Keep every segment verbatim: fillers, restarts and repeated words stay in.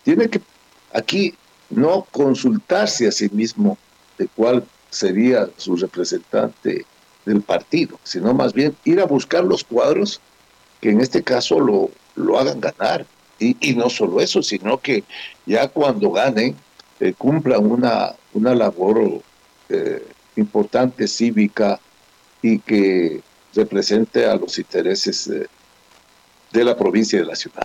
tiene que aquí no consultarse a sí mismo de cuál sería su representante del partido, sino más bien ir a buscar los cuadros que en este caso lo, lo hagan ganar. Y, y no solo eso, sino que ya cuando ganen, eh, cumplan una, una labor eh, importante cívica y que represente a los intereses eh, de la provincia y de la ciudad.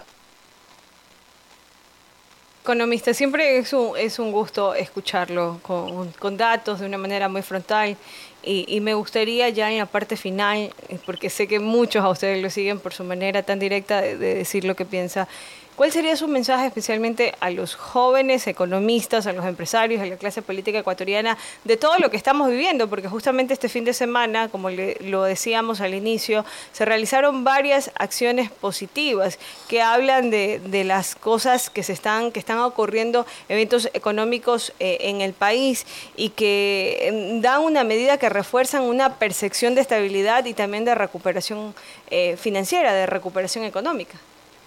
Economista, siempre es un, es un gusto escucharlo con, con datos de una manera muy frontal y, y me gustaría ya en la parte final, porque sé que muchos a ustedes lo siguen por su manera tan directa de, de decir lo que piensa, ¿cuál sería su mensaje especialmente a los jóvenes economistas, a los empresarios, a la clase política ecuatoriana, de todo lo que estamos viviendo? Porque justamente este fin de semana, como le, lo decíamos al inicio, se realizaron varias acciones positivas que hablan de, de las cosas que se están, que están ocurriendo, eventos económicos eh, en el país y que eh, dan una medida que refuerzan una percepción de estabilidad y también de recuperación eh, financiera, de recuperación económica.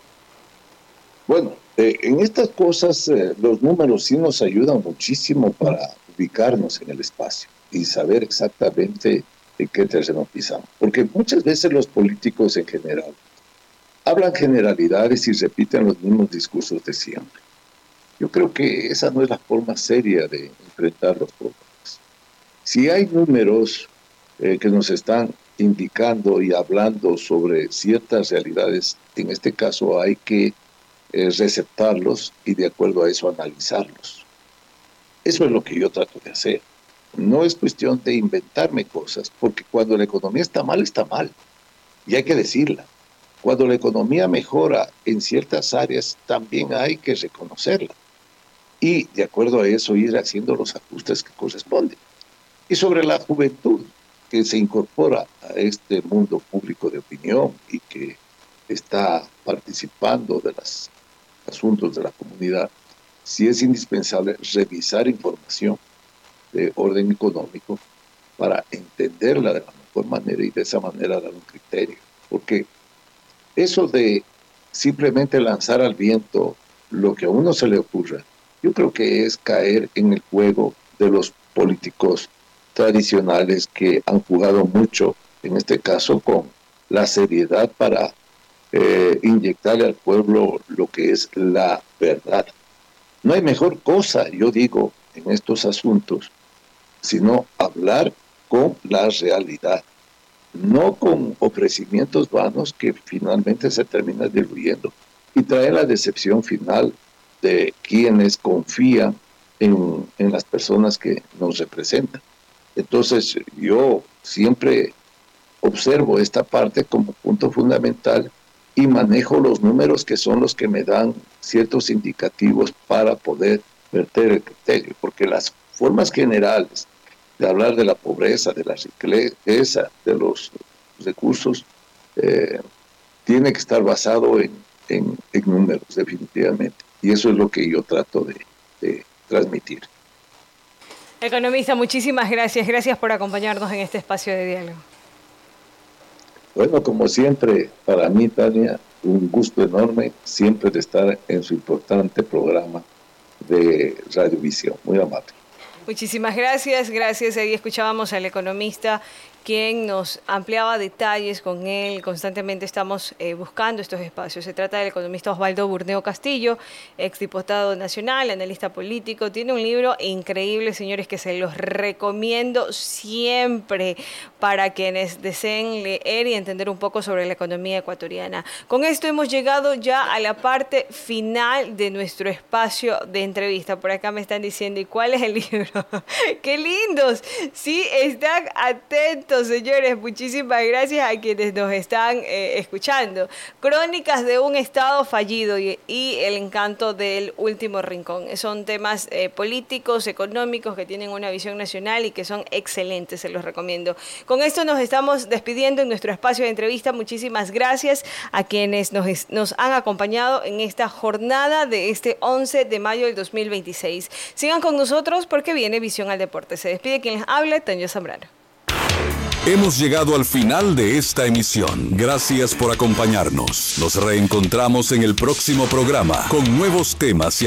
Bueno, eh, en estas cosas eh, los números sí nos ayudan muchísimo para ubicarnos en el espacio y saber exactamente en qué terreno pisamos. Porque muchas veces los políticos en general hablan generalidades y repiten los mismos discursos de siempre. Yo creo que esa no es la forma seria de enfrentar los problemas. Si hay números eh, que nos están indicando y hablando sobre ciertas realidades, en este caso hay que eh, receptarlos y de acuerdo a eso analizarlos. Eso es lo que yo trato de hacer. No es cuestión de inventarme cosas, porque cuando la economía está mal, está mal. Y hay que decirla. Cuando la economía mejora en ciertas áreas, también hay que reconocerla. Y de acuerdo a eso ir haciendo los ajustes que corresponden. Y sobre la juventud que se incorpora a este mundo público de opinión y que está participando de los asuntos de la comunidad, sí es indispensable revisar información de orden económico para entenderla de la mejor manera y de esa manera dar un criterio. Porque eso de simplemente lanzar al viento lo que a uno se le ocurra, yo creo que es caer en el juego de los políticos tradicionales que han jugado mucho, en este caso con la seriedad para eh, inyectarle al pueblo lo que es la verdad. No hay mejor cosa, yo digo, en estos asuntos, sino hablar con la realidad, no con ofrecimientos vanos que finalmente se terminan diluyendo y trae la decepción final de quienes confían en, en las personas que nos representan. Entonces yo siempre observo esta parte como punto fundamental y manejo los números que son los que me dan ciertos indicativos para poder verter el criterio, porque las formas generales de hablar de la pobreza, de la riqueza, de los recursos, eh, tiene que estar basado en, en, en números, definitivamente. Y eso es lo que yo trato de, de transmitir. Economista, muchísimas gracias. Gracias por acompañarnos en este espacio de diálogo. Bueno, como siempre, para mí, Tania, un gusto enorme siempre de estar en su importante programa de Radiovisión. Muy amable. Muchísimas gracias, gracias. Ahí escuchábamos al economista, quien nos ampliaba detalles con él. Constantemente estamos eh, buscando estos espacios. Se trata del economista Osvaldo Burneo Castillo, exdiputado nacional, analista político. Tiene un libro increíble, señores, que se los recomiendo siempre para quienes deseen leer y entender un poco sobre la economía ecuatoriana. Con esto hemos llegado ya a la parte final de nuestro espacio de entrevista. Por acá me están diciendo, ¿y cuál es el libro? ¡Qué lindos! Sí, están atentos, señores. Muchísimas gracias a quienes nos están eh, escuchando. Crónicas de un Estado fallido y, y el encanto del último rincón. Son temas eh, políticos, económicos, que tienen una visión nacional y que son excelentes, se los recomiendo. Con esto nos estamos despidiendo en nuestro espacio de entrevista. Muchísimas gracias a quienes nos, nos han acompañado en esta jornada de este once de mayo del dos mil veintiséis. Sigan con nosotros porque viene Visión al Deporte. Se despide quien les habla, Tania Zambrano. Hemos llegado al final de esta emisión. Gracias por acompañarnos. Nos reencontramos en el próximo programa con nuevos temas y